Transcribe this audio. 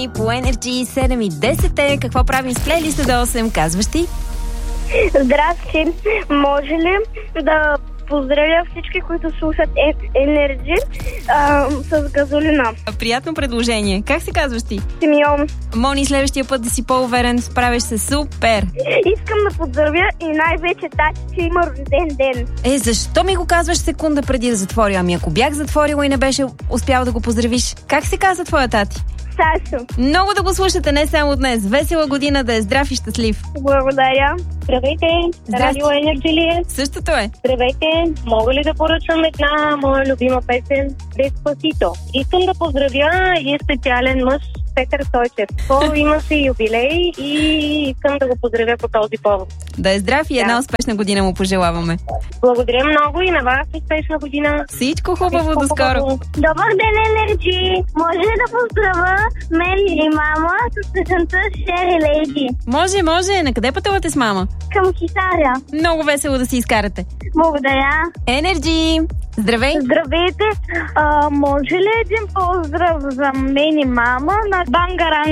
Енерджи по Енерджи 7 и 10. Какво правим с плейлиста до 8? Казваш ти? Здрасти! Може ли да поздравя всички, които слушат Енерджи с газолина? Приятно предложение. Как се казваш ти? Симеон. Мони, следващия път да си по-уверен, справиш се супер. Искам да поздравя и най-вече тати, че има рожден ден. Защо ми го казваш секунда преди да затворя? Ами ако бях затворила и не беше успял да го поздравиш, как се казва твоя тати? Сашо. Много да го слушате, не само днес. Весела година, да е здрав и щастлив. Благодаря. Здравейте, Радио Енерджи ли е? Същото е. Здравейте, мога ли да поръчам една моя любима песен Деспасито? Искам да поздравя и специален мъж Петър Стойчев. Той има си юбилей и искам да го поздравя по този повод. Да е здрав и една успешна година му пожелаваме. Благодаря много и на вас успешна година. Всичко хубаво, до скоро. Добър ден, Енерджи! Може ли да поздравя мен и мама с песента Шери Лейди? Може. На къде пътувате с мама? Към Хисаря. Много весело да си изкарате. Благодаря. Енерджи! Здравей! Здравейте! Може ли един поздрав за мен и мама на Бангаран?